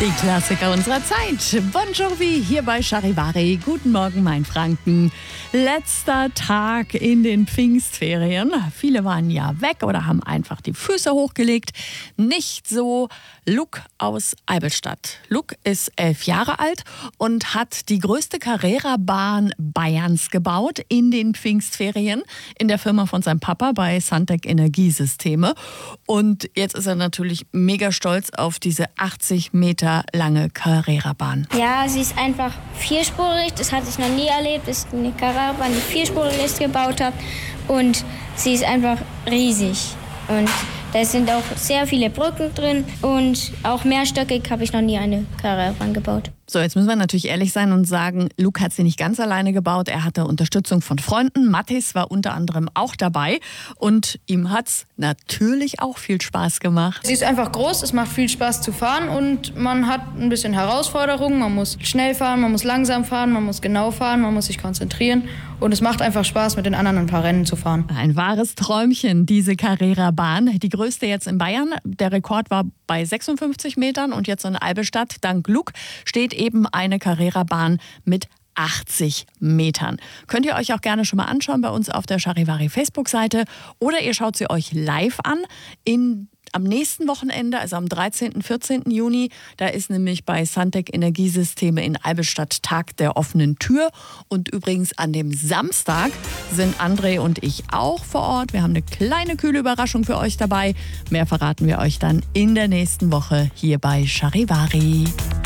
Die Klassiker unserer Zeit. Bon Jovi hier bei Charivari. Guten Morgen, mein Franken. Letzter Tag in den Pfingstferien. Viele waren ja weg oder haben einfach die Füße hochgelegt. Nicht so Luke aus Eivelstadt. Luke ist 11 Jahre alt und hat die größte Carrera-Bahn Bayerns gebaut in den Pfingstferien in der Firma von seinem Papa bei Santec Energiesysteme. Und jetzt ist er natürlich mega stolz auf diese 80 Meter lange Carrera-Bahn. Ja, sie ist einfach vierspurig. Das hatte ich noch nie erlebt. Das ist eine Carrera-Bahn, die vierspurig ist, gebaut habe. Und sie ist einfach riesig. Und da sind auch sehr viele Brücken drin. Und auch mehrstöckig habe ich noch nie eine Carrera-Bahn gebaut. So, jetzt müssen wir natürlich ehrlich sein und sagen, Luke hat sie nicht ganz alleine gebaut. Er hatte Unterstützung von Freunden. Mathis war unter anderem auch dabei. Und ihm hat's natürlich auch viel Spaß gemacht. Sie ist einfach groß, es macht viel Spaß zu fahren und man hat ein bisschen Herausforderungen. Man muss schnell fahren, man muss langsam fahren, man muss genau fahren, man muss sich konzentrieren. Und es macht einfach Spaß, mit den anderen ein paar Rennen zu fahren. Ein wahres Träumchen, diese Carrera-Bahn. Die größte jetzt in Bayern. Der Rekord war bei 56 Metern und jetzt in Eivelstadt, dank Luke, steht eben eine Carrera-Bahn mit 80 Metern. Könnt ihr euch auch gerne schon mal anschauen bei uns auf der Charivari Facebook-Seite oder ihr schaut sie euch live an am nächsten Wochenende, also am 13. 14. Juni. Da ist nämlich bei Santec Energiesysteme in Eivelstadt Tag der offenen Tür. Und übrigens an dem Samstag sind André und ich auch vor Ort. Wir haben eine kleine kühle Überraschung für euch dabei. Mehr verraten wir euch dann in der nächsten Woche hier bei Charivari.